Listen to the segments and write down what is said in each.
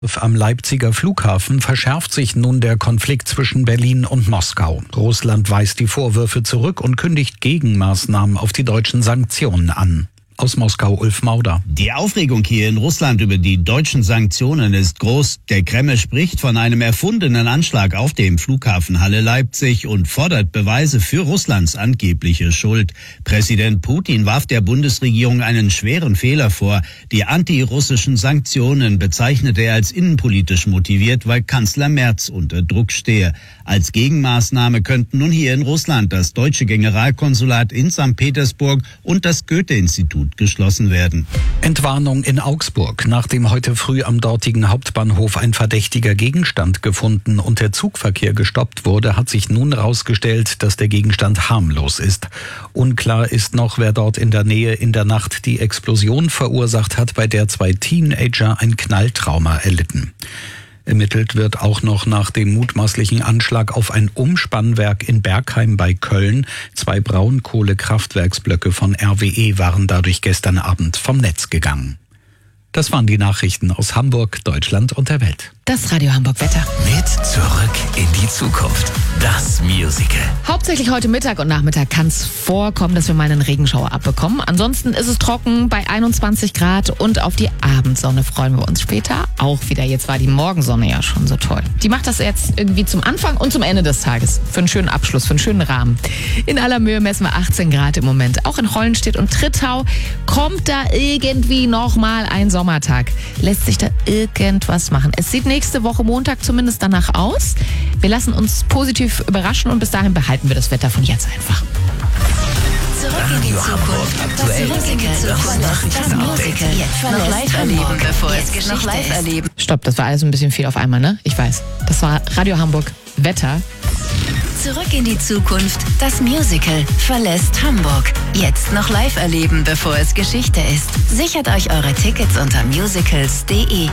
Am Leipziger Flughafen verschärft sich nun der Konflikt zwischen Berlin und Moskau. Russland weist die Vorwürfe zurück und kündigt Gegenmaßnahmen auf die deutschen Sanktionen an. Aus Moskau Ulf Mauder. Die Aufregung hier in Russland über die deutschen Sanktionen ist groß. Der Kreml spricht von einem erfundenen Anschlag auf dem Flughafen Halle Leipzig und fordert Beweise für Russlands angebliche Schuld. Präsident Putin warf der Bundesregierung einen schweren Fehler vor. Die antirussischen Sanktionen bezeichnete er als innenpolitisch motiviert, weil Kanzler Merz unter Druck stehe. Als Gegenmaßnahme könnten nun hier in Russland das deutsche Generalkonsulat in St. Petersburg und das Goethe-Institut geschlossen werden. Entwarnung in Augsburg. Nachdem heute früh am dortigen Hauptbahnhof ein verdächtiger Gegenstand gefunden und der Zugverkehr gestoppt wurde, hat sich nun herausgestellt, dass der Gegenstand harmlos ist. Unklar ist noch, wer dort in der Nähe in der Nacht die Explosion verursacht hat, bei der 2 Teenager ein Knalltrauma erlitten. Ermittelt wird auch noch nach dem mutmaßlichen Anschlag auf ein Umspannwerk in Bergheim bei Köln. 2 Braunkohlekraftwerksblöcke von RWE waren dadurch gestern Abend vom Netz gegangen. Das waren die Nachrichten aus Hamburg, Deutschland und der Welt. Das Radio Hamburg Wetter. Mit Zurück in die Zukunft. Das Musical. Hauptsächlich heute Mittag und Nachmittag kann es vorkommen, dass wir mal einen Regenschauer abbekommen. Ansonsten ist es trocken bei 21 Grad und auf die Abendsonne freuen wir uns später auch wieder. Jetzt war die Morgensonne ja schon so toll. Die macht das jetzt irgendwie zum Anfang und zum Ende des Tages. Für einen schönen Abschluss, für einen schönen Rahmen. In aller Mühe messen wir 18 Grad im Moment. Auch in Hollenstedt und Trittau kommt da irgendwie nochmal ein Sommertag. Lässt sich da irgendwas machen? Es sieht nächste Woche Montag zumindest danach aus. Wir lassen uns positiv überraschen und bis dahin behalten wir das Wetter von jetzt einfach. Zurück in die Zukunft. Aktuell. Das Musical. Jetzt noch live erleben, bevor es Geschichte ist. Stopp, das war alles ein bisschen viel auf einmal, ne? Ich weiß. Das war Radio Hamburg Wetter. Zurück in die Zukunft. Das Musical verlässt Hamburg. Jetzt noch live erleben, bevor es Geschichte ist. Sichert euch eure Tickets unter musicals.de.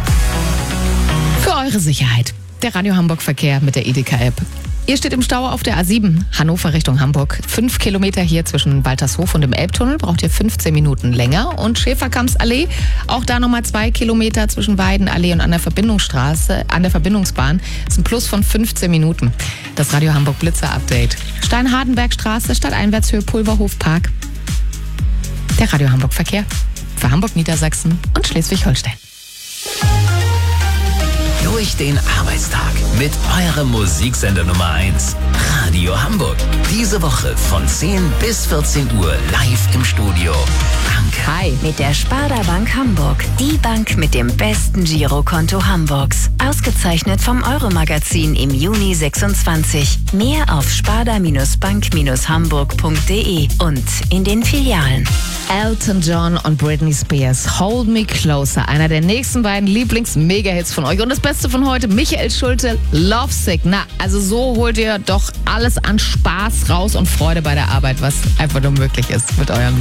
Für eure Sicherheit. Der Radio Hamburg Verkehr mit der Edeka-App. Ihr steht im Stau auf der A7, Hannover Richtung Hamburg. 5 Kilometer hier zwischen Waltershof und dem Elbtunnel, braucht ihr 15 Minuten länger. Und Schäferkampsallee, auch da nochmal 2 Kilometer zwischen Weidenallee und an der Verbindungsstraße, an der Verbindungsbahn. Das ist ein Plus von 15 Minuten. Das Radio Hamburg Blitzer-Update. Stein-Hardenbergstraße, Stadteinwärtshöhe Pulverhof Park. Der Radio Hamburg Verkehr für Hamburg, Niedersachsen und Schleswig-Holstein. Durch den Arbeitstag mit eurem Musiksender Nummer 1. Radio Hamburg. Diese Woche von 10 bis 14 Uhr live im Studio. Danke. Hi. Mit der Sparda Bank Hamburg. Die Bank mit dem besten Girokonto Hamburgs. Ausgezeichnet vom Euro-Magazin im Juni 26. Mehr auf sparda-bank-hamburg.de und in den Filialen. Elton John und Britney Spears, Hold Me Closer, einer der nächsten beiden Lieblings-Mega-Hits von euch. Und das Beste von heute, Michael Schulte, Lovesick. Na, also so holt ihr doch alles an Spaß raus und Freude bei der Arbeit, was einfach nur möglich ist mit eurem